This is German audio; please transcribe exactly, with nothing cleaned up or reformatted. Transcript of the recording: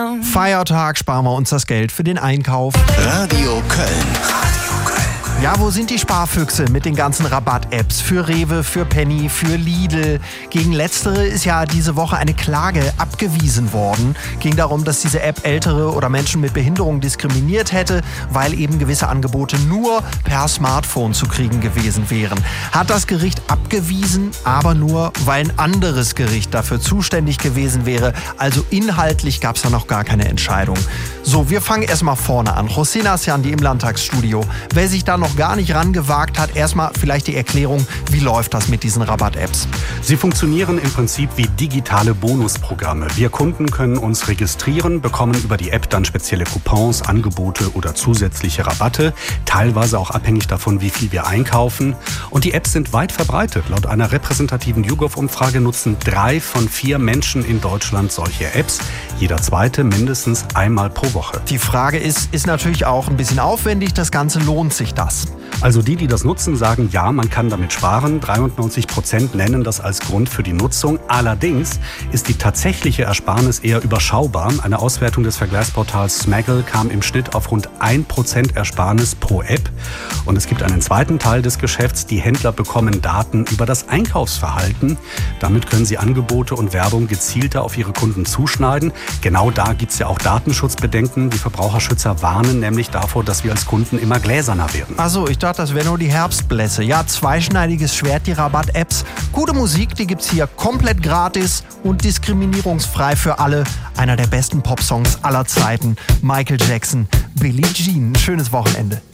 down. Feiertag, sparen wir uns das Geld für den Einkauf. Radio Köln. Ja, wo sind die Sparfüchse mit den ganzen Rabatt-Apps für Rewe, für Penny, für Lidl? Gegen letztere ist ja diese Woche eine Klage abgewiesen worden. Ging darum, dass diese App Ältere oder Menschen mit Behinderung diskriminiert hätte, weil eben gewisse Angebote nur per Smartphone zu kriegen gewesen wären. Hat das Gericht abgewiesen, aber nur, weil ein anderes Gericht dafür zuständig gewesen wäre. Also inhaltlich gab es da noch gar keine Entscheidung. So, wir fangen erstmal vorne an. José Nassiandi im Landtagsstudio. Wer sich da noch gar nicht rangewagt hat, erstmal vielleicht die Erklärung, wie läuft das mit diesen Rabatt-Apps? Sie funktionieren im Prinzip wie digitale Bonusprogramme. Wir Kunden können uns registrieren, bekommen über die App dann spezielle Coupons, Angebote oder zusätzliche Rabatte, teilweise auch abhängig davon, wie viel wir einkaufen. Und die Apps sind weit verbreitet. Laut einer repräsentativen YouGov-Umfrage nutzen drei von vier Menschen in Deutschland solche Apps. Jeder zweite mindestens einmal pro Woche. Die Frage ist, ist natürlich auch ein bisschen aufwendig. Das Ganze, lohnt sich das? Also die, die das nutzen, sagen, ja, man kann damit sparen. dreiundneunzig Prozent nennen das als Grund für die Nutzung. Allerdings ist die tatsächliche Ersparnis eher überschaubar. Eine Auswertung des Vergleichsportals Smaggle kam im Schnitt auf rund ein Prozent Ersparnis pro App. Und es gibt einen zweiten Teil des Geschäfts. Die Händler bekommen Daten über das Einkaufsverhalten. Damit können sie Angebote und Werbung gezielter auf ihre Kunden zuschneiden. Genau da gibt es ja auch Datenschutzbedenken. Die Verbraucherschützer warnen nämlich davor, dass wir als Kunden immer gläserner werden. Also ich dachte, das wäre nur die Herbstblässe. Ja, zweischneidiges Schwert, die Rabatt-Apps. Gute Musik, die gibt's hier komplett gratis und diskriminierungsfrei für alle. Einer der besten Popsongs aller Zeiten. Michael Jackson, Billie Jean. Schönes Wochenende.